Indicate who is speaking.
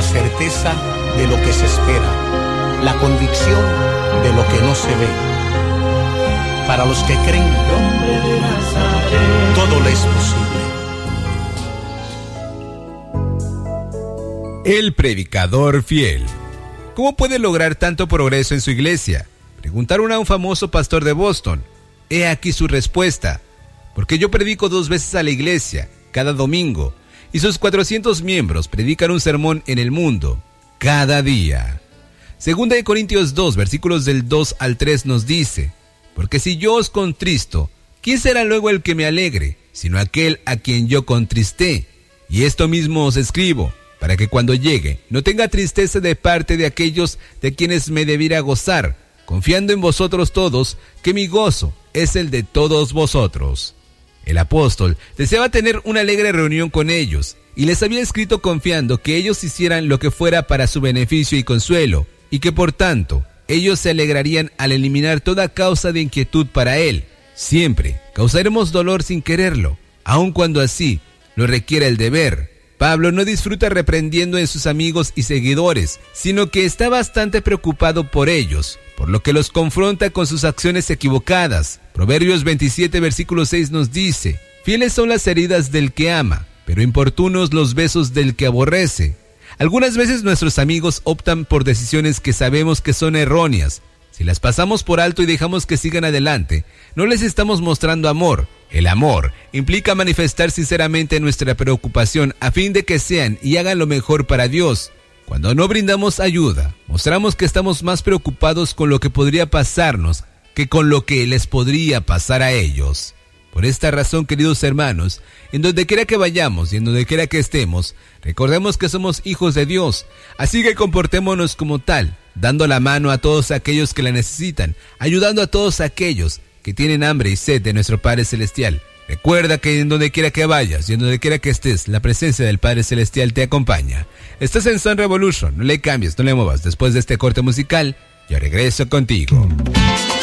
Speaker 1: certeza de lo que se espera, la convicción de lo que no se ve. Para los que creen, todo le es posible.
Speaker 2: El predicador fiel. ¿Cómo puede lograr tanto progreso en su iglesia? Preguntaron a un famoso pastor de Boston. He aquí su respuesta. Porque yo predico 2 veces a la iglesia, cada domingo, y sus 400 miembros predican un sermón en el mundo, cada día. Segunda de Corintios 2, versículos del 2 al 3 nos dice: porque si yo os contristo, ¿quién será luego el que me alegre, sino aquel a quien yo contristé? Y esto mismo os escribo, para que cuando llegue no tenga tristeza de parte de aquellos de quienes me debiera gozar, confiando en vosotros todos, que mi gozo es el de todos vosotros. El apóstol deseaba tener una alegre reunión con ellos, y les había escrito confiando que ellos hicieran lo que fuera para su beneficio y consuelo, y que por tanto ellos se alegrarían al eliminar toda causa de inquietud para él. Siempre causaremos dolor sin quererlo, aun cuando así lo requiera el deber. Pablo no disfruta reprendiendo en sus amigos y seguidores, sino que está bastante preocupado por ellos, por lo que los confronta con sus acciones equivocadas. Proverbios 27, versículo 6 nos dice: fieles son las heridas del que ama, pero importunos los besos del que aborrece. Algunas veces nuestros amigos optan por decisiones que sabemos que son erróneas. Si las pasamos por alto y dejamos que sigan adelante, no les estamos mostrando amor. El amor implica manifestar sinceramente nuestra preocupación a fin de que sean y hagan lo mejor para Dios. Cuando no brindamos ayuda, mostramos que estamos más preocupados con lo que podría pasarnos que con lo que les podría pasar a ellos. Por esta razón, queridos hermanos, en donde quiera que vayamos y en donde quiera que estemos, recordemos que somos hijos de Dios, así que comportémonos como tal, dando la mano a todos aquellos que la necesitan, ayudando a todos aquellos que tienen hambre y sed de nuestro Padre Celestial. Recuerda que en donde quiera que vayas y en donde quiera que estés, la presencia del Padre Celestial te acompaña. Estás en Sun Revolution, no le cambies, no le muevas. Después de este corte musical, yo regreso contigo.